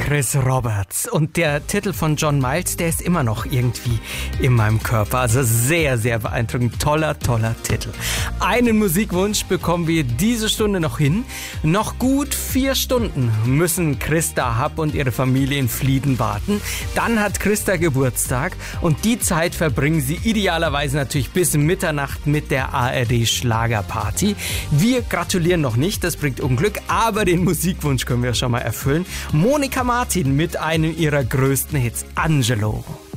Chris Roberts. Und der Titel von John Miles, der ist immer noch irgendwie in meinem Körper. Also sehr, sehr beeindruckend. Toller Titel. Einen Musikwunsch bekommen wir diese Stunde noch hin. Noch gut 4 Stunden müssen Christa Happ und ihre Familie in Flieden warten. Dann hat Christa Geburtstag und die Zeit verbringen sie idealerweise natürlich bis Mitternacht mit der ARD Schlagerparty. Wir gratulieren noch nicht, das bringt Unglück, aber den Musikwunsch können wir schon mal erfüllen. Monika Martin mit einem ihrer größten Hits, Angelo.